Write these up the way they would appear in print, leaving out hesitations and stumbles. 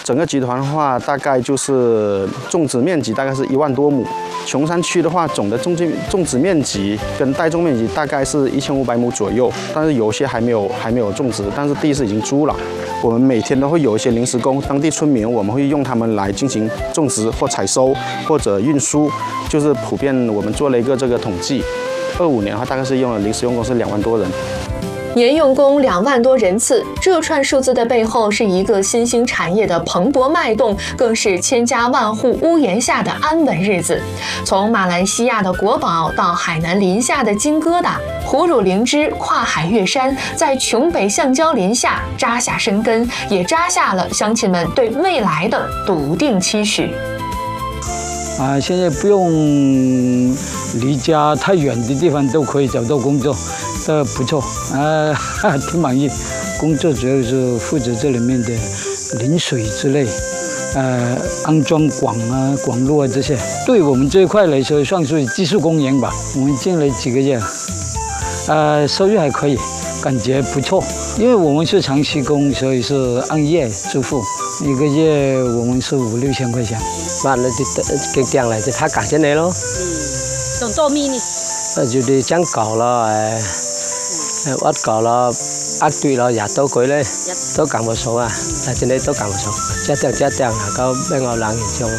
整个集团的话，大概就是种植面积大概是1万多亩。琼山区的话，总的种植面积跟待种面积大概是1500亩左右，但是有些还没有种植，但是地是已经租了。我们每天都会有一些临时工，当地村民我们会用他们来进行种植或采收或者运输，就是普遍我们做了一个这个统计，25年的话大概是用了临时用工是2万多人。 年用工2万多人次，这串数字的背后是一个新兴产业的蓬勃脉动，更是千家万户屋檐下的安稳日子。从马来西亚的国宝到海南临夏的金疙瘩，虎乳灵芝跨海越山，在琼北橡胶林下扎下生根，也扎下了乡亲们对未来的笃定期许。 现在不用离家太远的地方都可以找到工作，这不错，挺满意。工作主要是负责这里面的淋水之类，安装管路这些。对我们这一块来说，算是技术工人吧。我们进来几个月，收入还可以，感觉不错。因为我们是长期工，所以是按月支付，一个月我们是5、6千块錢。 bạn cái tiền này thì thác cả trên đấy咯. Tổng to mini. Rồi đi trắng cỏ là bắt cỏ là ăn tùy là giả tố cuối đấy, tố càng một số là trên đấy tố càng một số. Chết tiền là có bên ngoài làng hiện trường.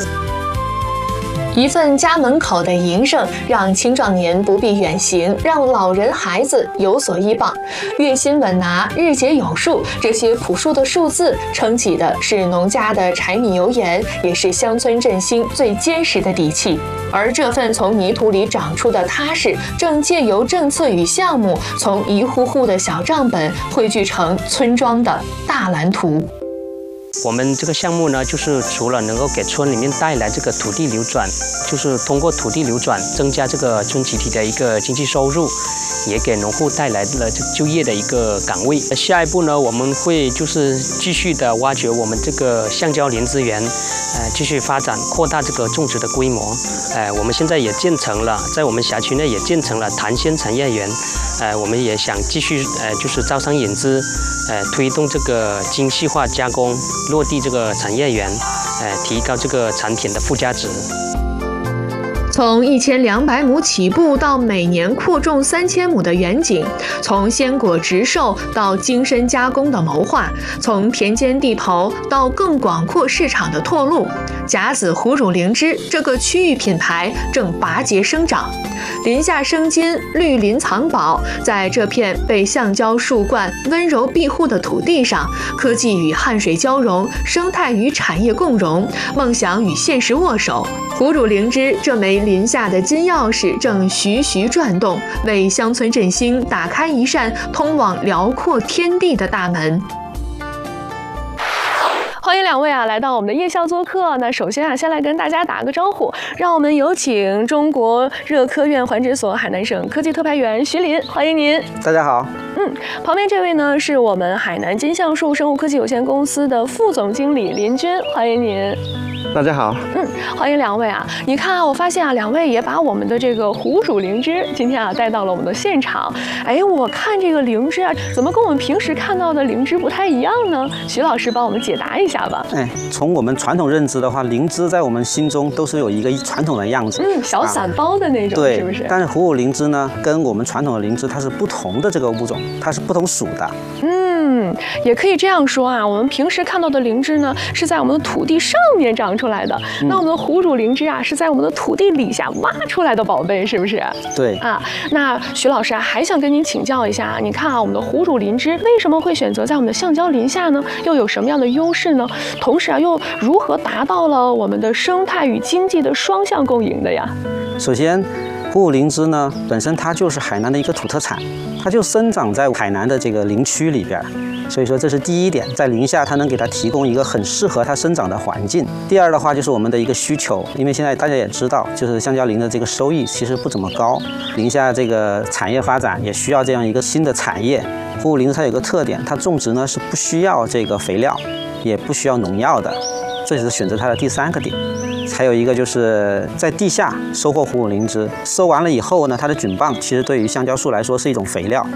一份家门口的营生，让青壮年不必远行，让老人孩子有所依傍。月薪稳拿，日结有数，这些朴素的数字撑起的是农家的柴米油盐，也是乡村振兴最坚实的底气。而这份从泥土里长出的踏实，正借由政策与项目，从一户户的小账本汇聚成村庄的大蓝图。 我们这个项目呢，就是除了能够给村里面带来这个土地流转，就是通过土地流转增加这个村集体的一个经济收入，也给农户带来了就业的一个岗位。下一步呢，我们会就是继续的挖掘我们这个橡胶林资源，继续发展扩大这个种植的规模。我们现在也建成了，在我们辖区内也建成了潭鲜产业园。我们也想继续就是招商引资，推动这个精细化加工，落地这个产业园，提高这个产品的附加值。 从1200亩起步到每年扩种3000亩的远景，从鲜果直售到精深加工的谋划，从田间地头到更广阔市场的拓路，甲子虎乳灵芝这个区域品牌正拔节生长。林下生金，绿林藏宝，在这片被橡胶树冠温柔庇护的土地上，科技与汗水交融，生态与产业共融，梦想与现实握手。虎乳灵芝这枚林下的金钥匙正徐徐转动，为乡村振兴打开一扇通往辽阔天地的大门。欢迎两位来到我们的夜校做客。那首先先来跟大家打个招呼，让我们有请中国热科院环诊所海南省科技特派员徐林，欢迎您。 大家好。 旁边这位呢是我们海南金橡树生物科技有限公司的副总经理林军，欢迎您。 大家好。 欢迎两位你看我发现两位也把我们的这个虎乳灵芝今天带到了我们的现场。我看这个灵芝怎么跟我们平时看到的灵芝不太一样呢？徐老师帮我们解答一下吧。 从我们传统认知的话，灵芝在我们心中都是有一个传统的样子， 小散包的那种， 对， 是不是？ 但是虎乳灵芝呢，跟我们传统的灵芝它是不同的这个物种，它是不同属的。 也可以这样说我们平时看到的灵芝呢，是在我们的土地上面长出来的。那我们的虎乳灵芝是在我们的土地底下挖出来的宝贝，是不是？ 对那徐老师还想跟您请教一下，你看我们的虎乳灵芝为什么会选择在我们的橡胶林下呢？又有什么样的优势呢？同时又如何达到了我们的生态与经济的双向共赢的呀？ 首先，虎乳灵芝呢，本身它就是海南的一个土特产，它就生长在海南的这个林区里边。所以说这是第一点，在林下它能给它提供一个很适合它生长的环境。第二的话就是我们的一个需求，因为现在大家也知道，就是橡胶林的这个收益其实不怎么高，林下这个产业发展也需要这样一个新的产业。虎乳灵芝它有个特点，它种植呢是不需要这个肥料，也不需要农药的，这是选择它的第3个点。还有一个就是在地下收获虎乳灵芝，收完了以后呢，它的菌棒其实对于橡胶树来说是一种肥料，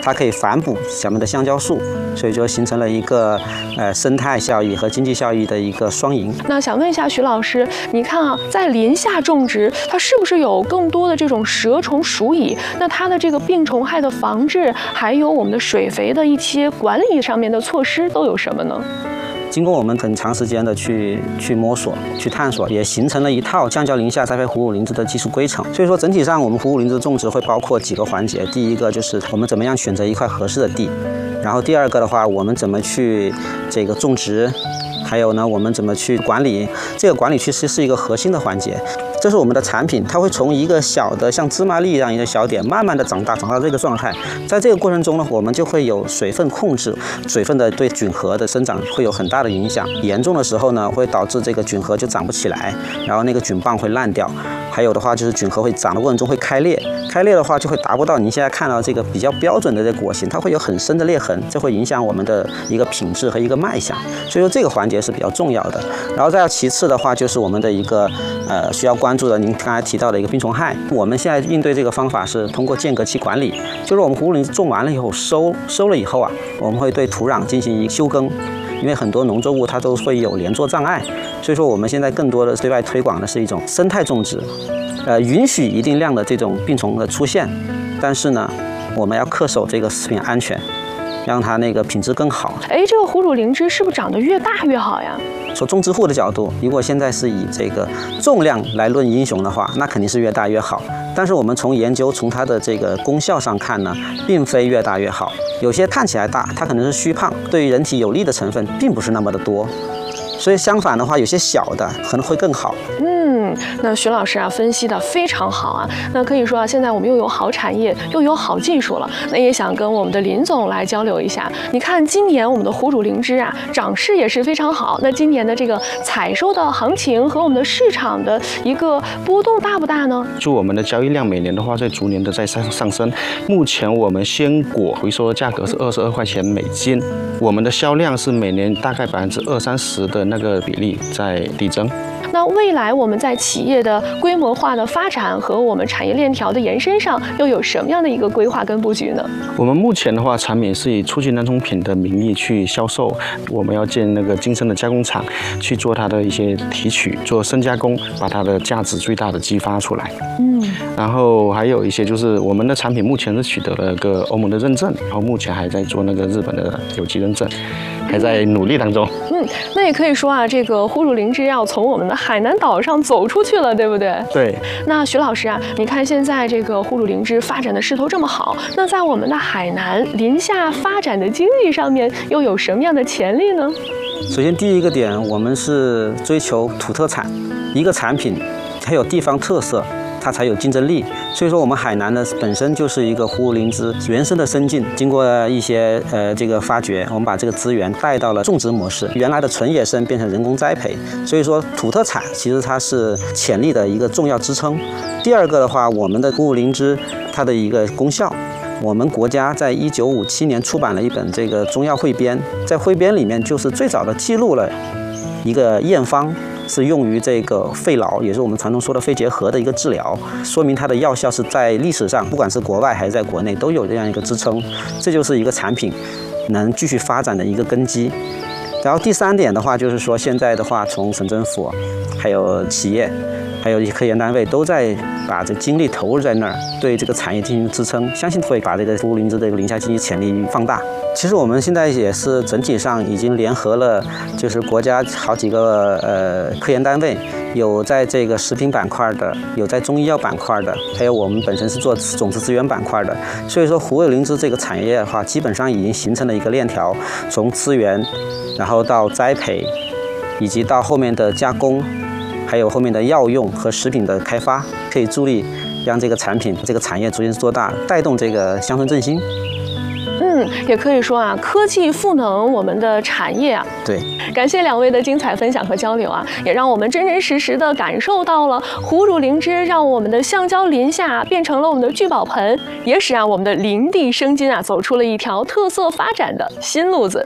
它可以反哺咱们的橡胶树，所以就形成了一个生态效益和经济效益的一个双赢。 那想问一下徐老师，你看啊，在林下种植，它是不是有更多的这种蛇虫鼠蚁？那它的这个病虫害的防治，还有我们的水肥的一些管理上面的措施都有什么呢？ 经过我们很长时间的去摸索、去探索，也形成了一套橡胶林下栽培虎乳灵芝的技术规程。所以说，整体上我们虎乳灵芝种植会包括几个环节。第一个就是我们怎么样选择一块合适的地，然后第二个的话，我们怎么去这个种植，还有呢，我们怎么去管理。这个管理其实是一个核心的环节。这是我们的产品，它会从一个小的像芝麻粒一样一个小点，慢慢的长大到这个状态。在这个过程中呢，我们就会有水分控制，水分的对菌核的生长会有很大的影响。严重的时候呢，会导致这个菌核就长不起来，然后那个菌棒会烂掉。还有的话就是菌核会长的过程中会开裂，开裂的话就会达不到您现在看到这个比较标准的这个果形，它会有很深的裂痕，这会影响我们的一个品质和一个卖相。所以说这个环节是比较重要的。然后再其次的话就是我们的一个需要关注的，您刚才提到的一个病虫害。我们现在应对这个方法是通过间隔期管理，就是我们虎乳灵芝种完了以后收了以后啊，我们会对土壤进行一个休耕。因为很多农作物它都会有连作障碍，所以说我们现在更多的对外推广的是一种生态种植，允许一定量的这种病虫的出现，但是呢，我们要恪守这个食品安全，让它那个品质更好。 这个虎乳灵芝是不是长得越大越好呀？ 从种植户的角度，如果现在是以这个重量来论英雄的话，那肯定是越大越好。但是我们从研究从它的这个功效上看呢，并非越大越好。有些看起来大，它可能是虚胖，对于人体有利的成分并不是那么的多。所以相反的话，有些小的可能会更好。 那徐老师啊，分析的非常好啊。那可以说啊，现在我们又有好产业，又有好技术了。那也想跟我们的林总来交流一下。你看今年我们的虎乳灵芝啊，涨势也是非常好。那今年的这个采收的行情和我们的市场的一个波动大不大呢？ 就我们的交易量每年的话，在逐年的在上升。目前我们鲜果回收的价格是22块钱每斤，我们的销量是每年大概20%-30%的那个比例在递增。 那未来我们在企业的规模化的发展和我们产业链条的延伸上，又有什么样的一个规划跟布局呢？ 我们目前的话，产品是以促进男宠品的名义去销售，我们要建那个精深的加工厂，去做它的一些提取，做深加工，把它的价值最大的激发出来。然后还有一些就是我们的产品目前是取得了个欧盟的认证，然后目前还在做那个日本的有机认证，还在努力当中。 那也可以说啊，这个虎乳灵芝要从我们的海南岛上走出去了，对不对？ 对。 那徐老师啊，你看现在这个虎乳灵芝发展的势头这么好，那在我们的海南林下发展的经济上面又有什么样的潜力呢？ 首先第一个点，我们是追求土特产，一个产品它有地方特色，它才有竞争力。所以说我们海南呢本身就是一个虎乳灵芝原生的生境，经过一些这个发掘，我们把这个资源带到了种植模式，原来的纯野生变成人工栽培。所以说土特产其实它是潜力的一个重要支撑。第二个的话，我们的虎乳灵芝它的一个功效，我们国家在1957年出版了一本这个中药汇编，在汇编里面就是最早的记录了一个验方，是用于这个肺痨，也是我们传统说的肺结核的一个治疗，说明它的药效是在历史上不管是国外还是在国内都有这样一个支撑，这就是一个产品能继续发展的一个根基。然后第三点的话，就是说现在的话，从省政府、还有企业、还有一些科研单位都在把这精力投入在那儿，对这个产业进行支撑，相信会把这个虎乳灵芝的林下经济潜力放大。其实我们现在也是整体上已经联合了，就是国家好几个科研单位，有在这个食品板块的，有在中医药板块的，还有我们本身是做种子资源板块的。所以说虎乳灵芝这个产业的话，基本上已经形成了一个链条，从资源，然后到栽培，以及到后面的加工，还有后面的药用和食品的开发，可以助力让这个产品这个产业逐渐做大，带动这个乡村振兴。 也可以说啊，科技赋能我们的产业啊。 对， 感谢两位的精彩分享和交流啊，也让我们真真实实的感受到了虎乳灵芝让我们的橡胶林下变成了我们的聚宝盆，也使我们的林地生金啊走出了一条特色发展的新路子。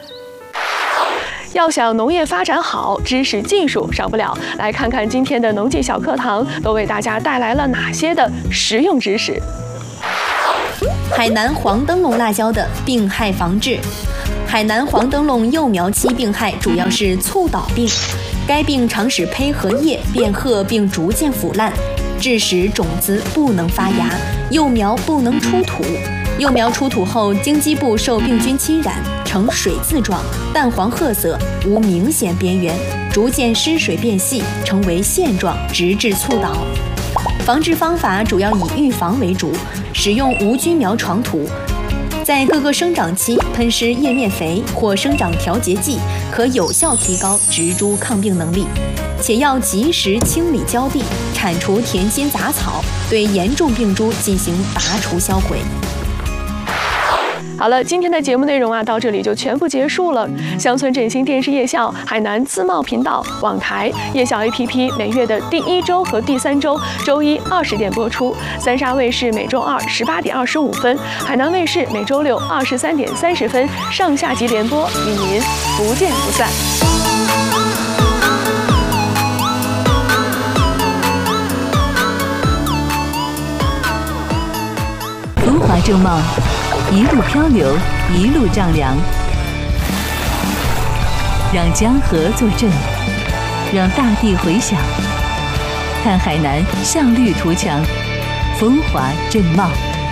要想农业发展好，知识技术少不了。来看看今天的农技小课堂都为大家带来了哪些的实用知识。 海南黄灯笼辣椒的病害防治。海南黄灯笼幼苗期病害主要是促倒病，该病常使胚和叶变褐并逐渐腐烂，致使种子不能发芽，幼苗不能出土。幼苗出土后，茎基部受病菌侵染，呈水渍状，淡黄褐色，无明显边缘，逐渐失水变细，成为线状，直至促倒。防治方法主要以预防为主，使用无菌苗床土，在各个生长期喷施叶面肥或生长调节剂，可有效提高植株抗病能力，且要及时清理浇地，铲除田间杂草，对严重病株进行拔除销毁。 好了，今天的节目内容到这里就全部结束了。乡村振兴电视夜校、海南自贸频道、网台夜校 APP 每月的第1周和第3周，周一20点播出；三沙卫视每周二18点25分，海南卫视每周六23点30分，上下集联播，与您不见不散。 风华正茂，一路漂流，一路丈量，让江河作证，让大地回响。看海南向绿图强，风华正茂。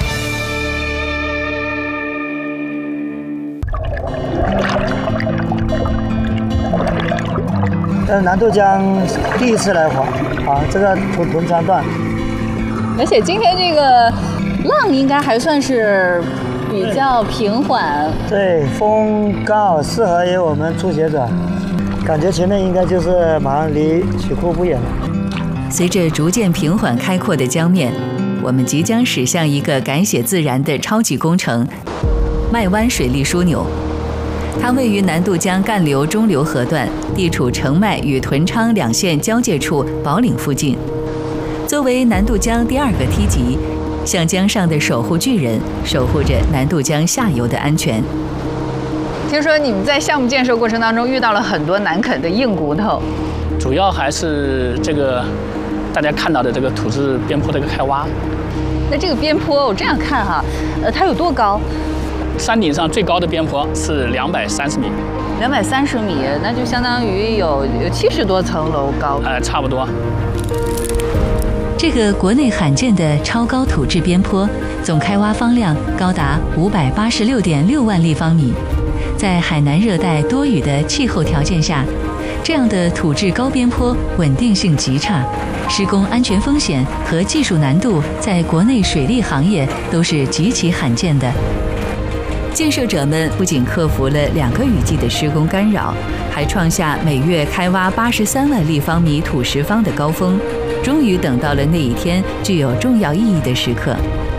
南渡江第一次来滑这个屯川段， 而且今天这个浪应该还算是比较平缓， 对，风刚好适合于我们初学者，感觉前面应该就是马上离曲库不远了。 随着逐渐平缓开阔的江面，我们即将驶向一个改写自然的超级工程——麦湾水利枢纽。它位于南渡江干流中流河段，地处澄迈与屯昌两县交界处宝岭附近。作为南渡江第2个梯级，像江上的守护巨人，守护着南渡江下游的安全。 听说你们在项目建设过程当中遇到了很多难啃的硬骨头， 主要还是这个大家看到的这个土质边坡的一个开挖。 那这个边坡我这样看哈，它有多高？ 山顶上最高的边坡是230米 ，230米，那就相当于有70多层楼高。 差不多。 这个国内罕见的超高土质边坡，总开挖方量高达586.6万立方米。在海南热带多雨的气候条件下，这样的土质高边坡稳定性极差，施工安全风险和技术难度在国内水利行业都是极其罕见的。建设者们不仅克服了2个雨季的施工干扰，还创下每月开挖83万立方米土石方的高峰。终于等到了那一天具有重要意义的时刻。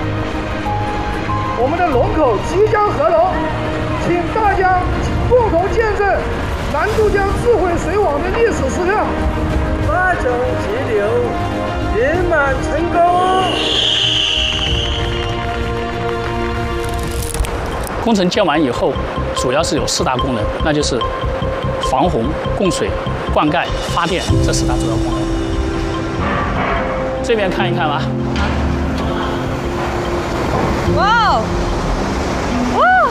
我们的龙口即将合龙，请大家共同见证南渡江智慧水网的历史时刻。发展急流，圆满成功。 工程建完以后，主要是有4大功能，那就是防洪、供水、灌溉、发电这4大主要功能。这边看一看吧。 哇哦！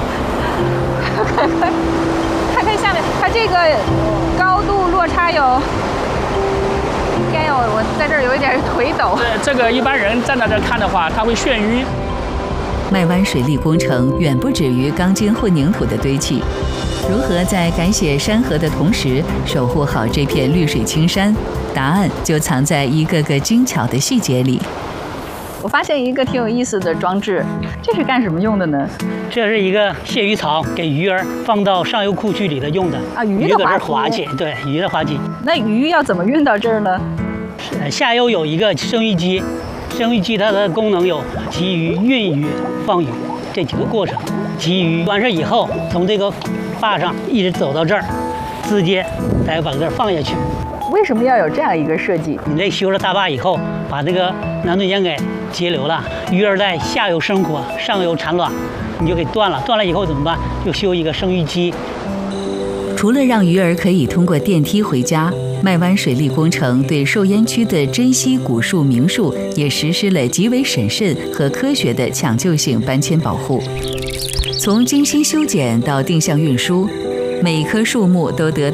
看看下面，它这个高度落差有，应该有，我在这儿有一点腿抖。 这个一般人站在这看的话，他会眩晕。 麦湾水利工程远不止于钢筋混凝土的堆砌，如何在改写山河的同时守护好这片绿水青山？答案就藏在一个个精巧的细节里。 我发现一个挺有意思的装置，这是干什么用的呢？ 这是一个泄鱼槽，给鱼儿放到上游库区里头用的。 鱼的滑稽，对，鱼的滑稽。 那鱼要怎么运到这儿呢？ 下游有一个生鱼机，生鱼机它的功能有集鱼、运鱼、放鱼这几个过程。集鱼完事以后，从这个坝上一直走到这儿，直接再把这儿放下去。 为什么要有这样一个设计？ 你这修了大坝以后，把这个南渡江给截流了，鱼儿在下游生活，上游产卵，你就给断了。断了以后怎么办？就修一个生鱼机。 除了让鱼儿可以通过电梯回家，麦湾水利工程对受淹区的珍稀古树名树也实施了极为审慎和科学的抢救性搬迁保护。从精心修剪到定向运输，每一棵树木都得到